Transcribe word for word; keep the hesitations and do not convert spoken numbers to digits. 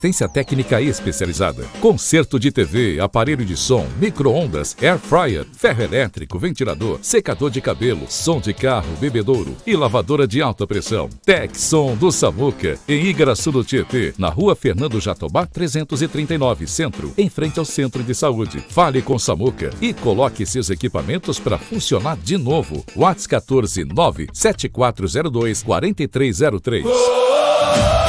assistência técnica especializada. Conserto de T V, aparelho de som, micro-ondas, air fryer, ferro elétrico, ventilador, secador de cabelo, som de carro, bebedouro e lavadora de alta pressão. Texson do Samuca, em Igaraçu do Tietê, na rua Fernando Jatobá trezentos e trinta e nove, Centro, em frente ao Centro de Saúde. Fale com Samuca e coloque seus equipamentos para funcionar de novo. WhatsApp quatorze nove sete quatro zero dois quatro três zero três.